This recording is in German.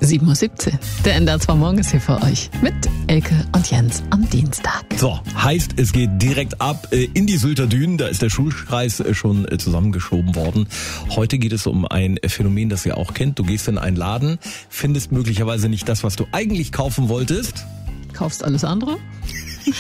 7:17 Uhr. Der NDR2 Morgen ist hier für euch mit Elke und Jens am Dienstag. So, heißt, es geht direkt ab in die Sylter Dünen. Da ist der Schulkreis schon zusammengeschoben worden. Heute geht es um ein Phänomen, das ihr auch kennt. Du gehst in einen Laden, findest möglicherweise nicht das, was du eigentlich kaufen wolltest. Kaufst alles andere?